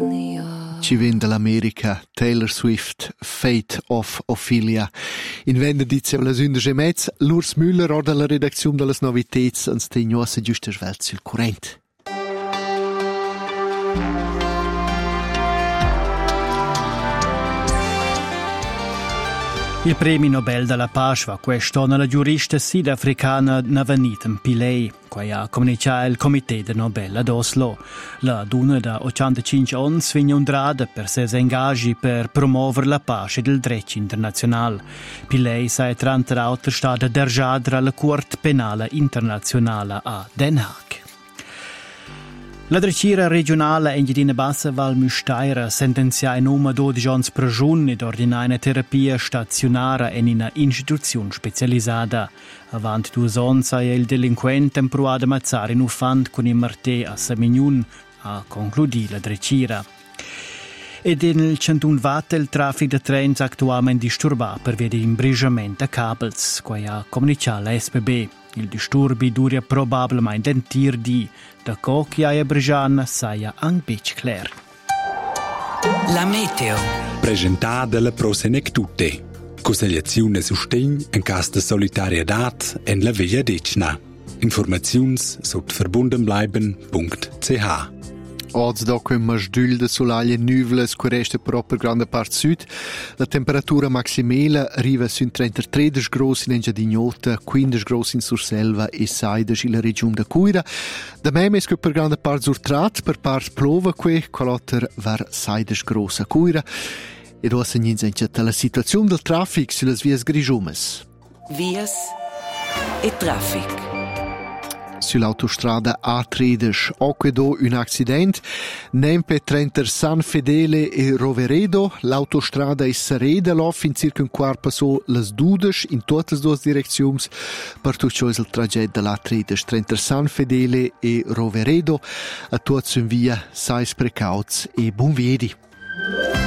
Ci vende dall'America Taylor Swift, Fate of Ophelia. In venerdì alle 11:30, l'Urs Müller o dalla redazione delle novità ens tegnossa giusta svelt sul current. Il premio Nobel della Pace va quest'anno alla giurista sudafricana Navanitha Pillay, che ha comunicato il Comité del Nobel ad Oslo. La donna da 85 anni viene onorata per i suoi ingaggi per promuovere la pace e il diritto internazionale. Pillay è tra l'altro stata dergiata alla Corte Penale Internazionale a Den Haag. La drecira regionale Engadina Bassa Val Müstaira sentenzia in nome 12 anni prigione ed ordina una terapia stazionara in una istituzione specializzata. Avanti 2 anni è il delinquente provato a ammazzare in un fant con il martè a Samignon, a concludere la drecira. Ed nel 101 Watt il traffico di treni attualmente disturbato per via di imbrigliamento a cabels, che ha comunicato la SBB. Il disturbi dura probabilmente un tir di da Cocchia e Brigiana saia anche clar. La meteo. Presentata dalla Prosenectute. Consigliazione sustegn in caso di solidarietà en la via decna. Informazioni sotto verbundenbleiben.ch. Oggi dopo un masdul de solaglie nuvole scorreste però per grande parte sud. La temperatura maximale arriva su 33 gradi in Engiadignota, 15 gradi in Surselva e 6 in la regione de Cuira. Da meme è che per grande parte surtrat, per parte plova qui, qual'altro var 6 gradi a Cuira. E ora se niente la situazione del traffico sulle vie grigiomes. Vias e traffic. Sull'autostrada A13 occhio un accidente nempe tra San Fedele e Roveredo. L'autostrada è sareda lof in circa un quart passò les dudes in tutte le due direzioni per tutto ciò il tragitto dell'A13 tra San Fedele e Roveredo. A tutti in via, sais precauts e buon vedi.